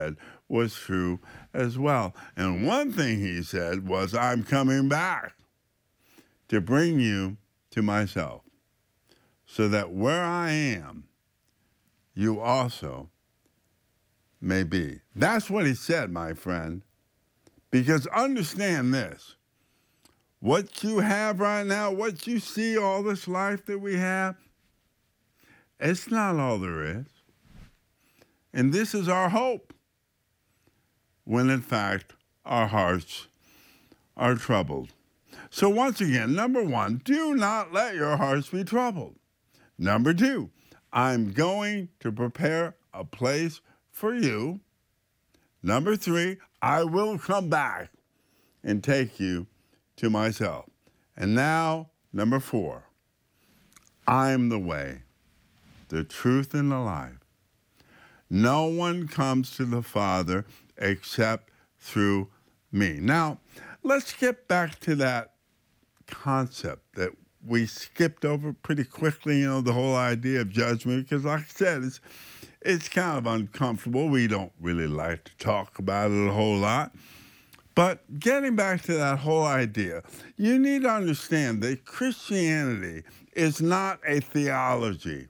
was true as well. And one thing he said was, I'm coming back to bring you to myself, so that where I am, you also may be. That's what he said, my friend. Because understand this, what you have right now, what you see, all this life that we have, it's not all there is. And this is our hope, when in fact our hearts are troubled. So once again, number one, do not let your hearts be troubled. Number two, I'm going to prepare a place for you. Number three, I will come back and take you to myself. And now, number four, I'm the way, the truth, and the life. No one comes to the Father except through me. Now, let's get back to that concept that we skipped over pretty quickly, the whole idea of judgment, because like I said, it's kind of uncomfortable. We don't really like to talk about it a whole lot. But getting back to that whole idea, you need to understand that Christianity is not a theology.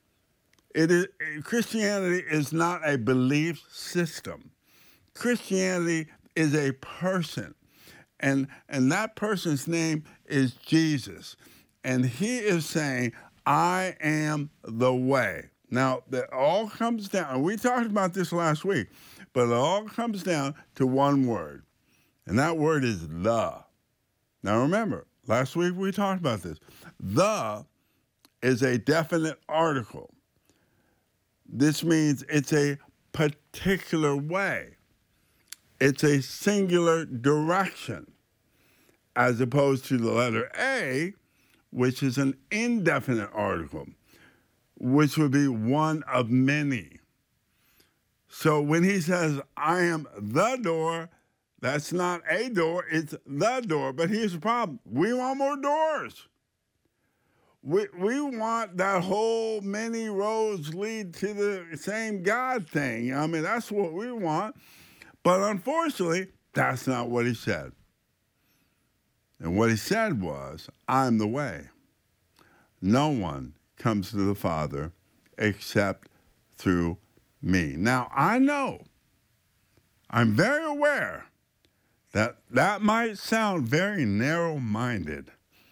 Christianity is not a belief system. Christianity is a person, and that person's name is Jesus. And he is saying, I am the way. Now, that all comes down, and we talked about this last week, but it all comes down to one word, and that word is the. Now remember, last week we talked about this. The is a definite article. This means it's a particular way. It's a singular direction, as opposed to the letter A, which is an indefinite article, which would be one of many. So when he says, I am the door, that's not a door, it's the door. But here's the problem. We want more doors. We want that whole many roads lead to the same God thing. I mean, that's what we want. But unfortunately, that's not what he said. And what he said was, I'm the way. No one comes to the Father except through me. Now, I know, I'm very aware that might sound very narrow-minded.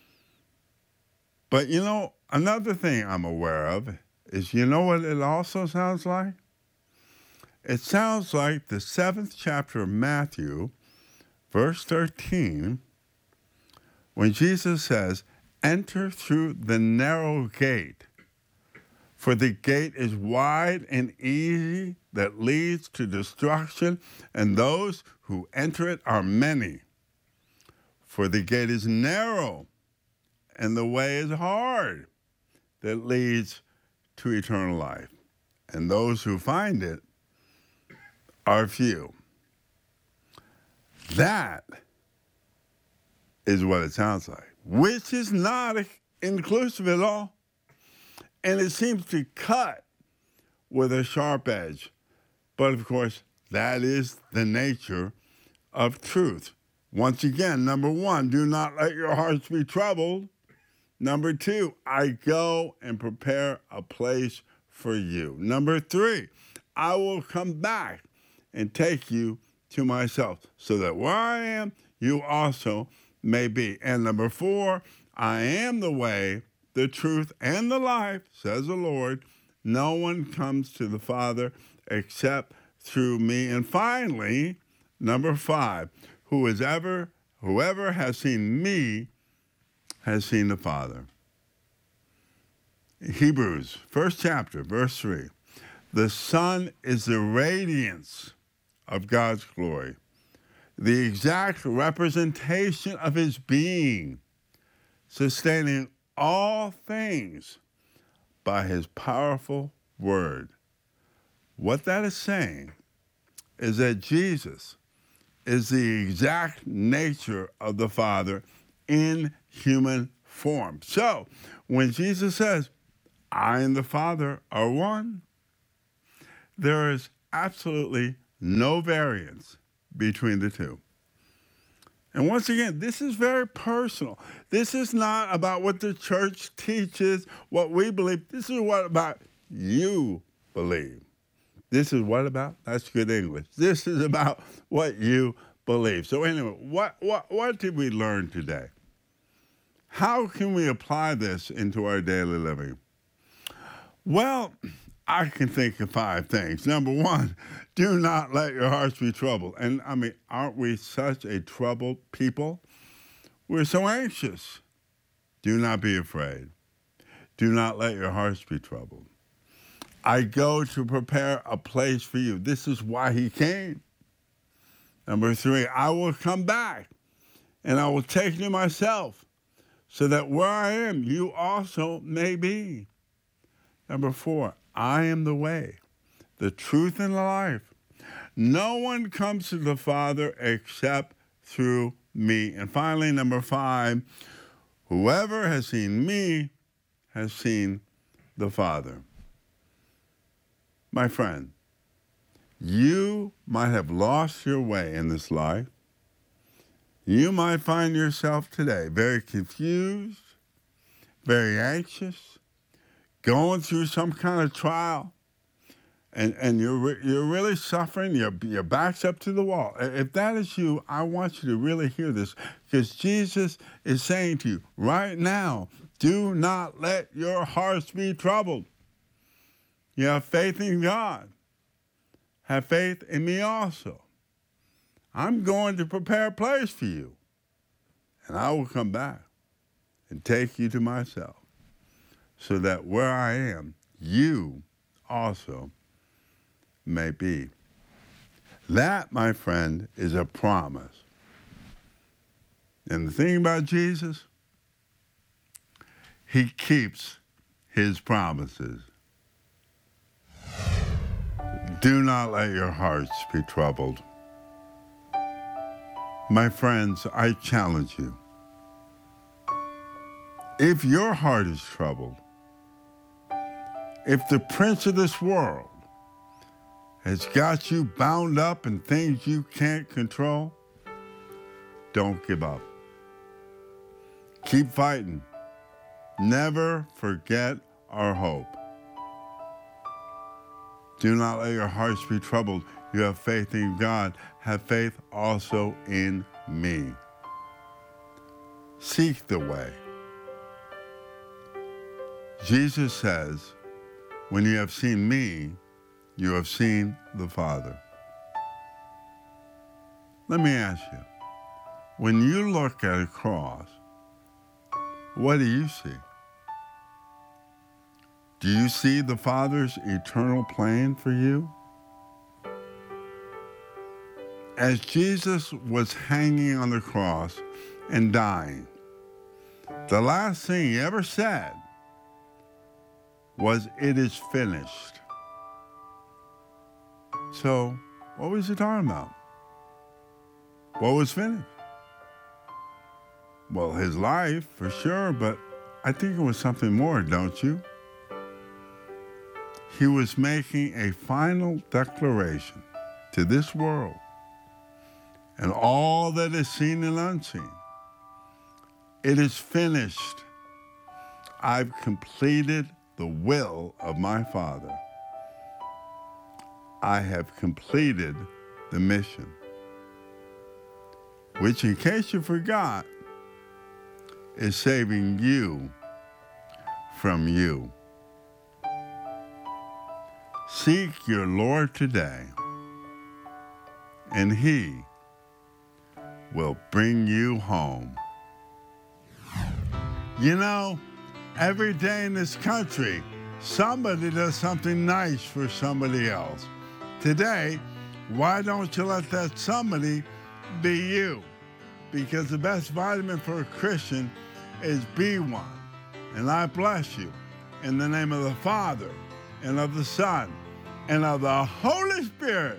But another thing I'm aware of is, what it also sounds like? It sounds like the 7th chapter of Matthew, verse 13, when Jesus says, enter through the narrow gate, for the gate is wide and easy that leads to destruction, and those who enter it are many. For the gate is narrow, and the way is hard that leads to eternal life, and those who find it are few. That is what it sounds like, which is not inclusive at all. And it seems to cut with a sharp edge. But of course, that is the nature of truth. Once again, number one, do not let your hearts be troubled. Number two, I go and prepare a place for you. Number three, I will come back and take you to myself, so that where I am, you also may be. And number four, I am the way, the truth, and the life, says the Lord. No one comes to the Father except through me. And finally, number five, whoever has seen me has seen the Father. Hebrews, 1st chapter, verse 3. The Son is the radiance of God's glory, the exact representation of his being, sustaining all things by his powerful word. What that is saying is that Jesus is the exact nature of the Father in human form. So when Jesus says, I and the Father are one, there is absolutely No variance between the two. And once again, this is very personal. This is not about what the church teaches, what we believe. This is what about you believe. This is what about? That's good English. This is about what you believe. So anyway, what did we learn today? How can we apply this into our daily living? Well, I can think of 5 things. Number 1, do not let your hearts be troubled. And I mean, aren't we such a troubled people? We're so anxious. Do not be afraid. Do not let your hearts be troubled. I go to prepare a place for you. This is why he came. Number 3, I will come back and I will take you myself so that where I am, you also may be. Number 4, I am the way, the truth, and the life. No one comes to the Father except through me. And finally, number 5, whoever has seen me has seen the Father. My friend, you might have lost your way in this life. You might find yourself today very confused, very anxious, going through some kind of trial, and you're really suffering. Your back's up to the wall. If that is you, I want you to really hear this, because Jesus is saying to you right now, do not let your hearts be troubled. You have faith in God. Have faith in me also. I'm going to prepare a place for you, and I will come back and take you to myself, so that where I am, you also may be. That, my friend, is a promise. And the thing about Jesus, he keeps his promises. Do not let your hearts be troubled. My friends, I challenge you. If your heart is troubled, if the prince of this world has got you bound up in things you can't control, don't give up. Keep fighting. Never forget our hope. Do not let your hearts be troubled. You have faith in God. Have faith also in me. Seek the way. Jesus says, when you have seen me, you have seen the Father. Let me ask you, when you look at a cross, what do you see? Do you see the Father's eternal plan for you? As Jesus was hanging on the cross and dying, the last thing he ever said was, "It is finished." So, what was he talking about? What was finished? Well, his life, for sure, but I think it was something more, don't you? He was making a final declaration to this world and all that is seen and unseen. It is finished. I've completed the will of my Father. I have completed the mission, which, in case you forgot, is saving you from you. Seek your Lord today, and he will bring you home. You know, every day in this country, somebody does something nice for somebody else. Today, why don't you let that somebody be you? Because the best vitamin for a Christian is B1. And I bless you in the name of the Father, and of the Son, and of the Holy Spirit.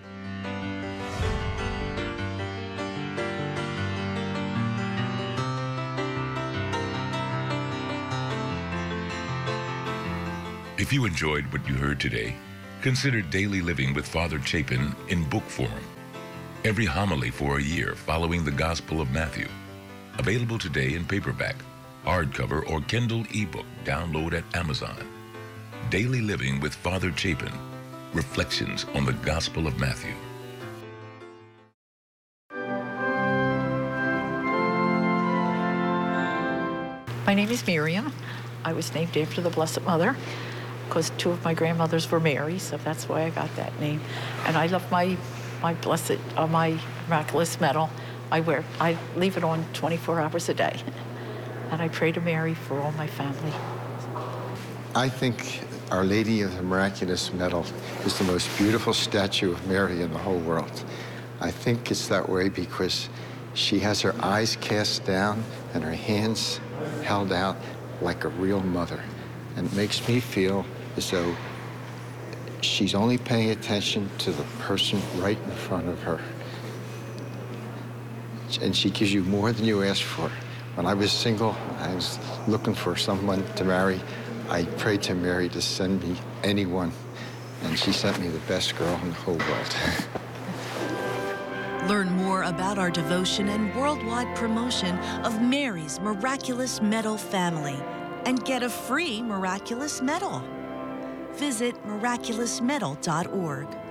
If you enjoyed what you heard today, Consider Daily Living with Father Chapin in book form. Every homily for a year following the Gospel of Matthew. Available today in paperback, hardcover, or Kindle ebook. Download at Amazon. Daily Living with Father Chapin. Reflections on the Gospel of Matthew. My name is Miriam. I was named after the Blessed Mother because two of my grandmothers were Mary, so that's why I got that name. And I love my my miraculous medal. I leave it on 24 hours a day. And I pray to Mary for all my family. I think Our Lady of the Miraculous Medal is the most beautiful statue of Mary in the whole world. I think it's that way because she has her eyes cast down and her hands held out like a real mother. And it makes me feel as though she's only paying attention to the person right in front of her. And she gives you more than you ask for. When I was single, I was looking for someone to marry. I prayed to Mary to send me anyone, and she sent me the best girl in the whole world. Learn more about our devotion and worldwide promotion of Mary's Miraculous Medal family and get a free Miraculous Medal. Visit miraculousmedal.org.